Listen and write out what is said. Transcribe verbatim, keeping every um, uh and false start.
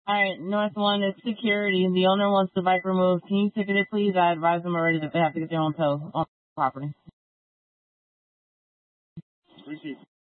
Alright, North one is security. The owner wants the bike removed. Can you ticket it, please? I advise them already that they have to get their own tow on the property. Receipt.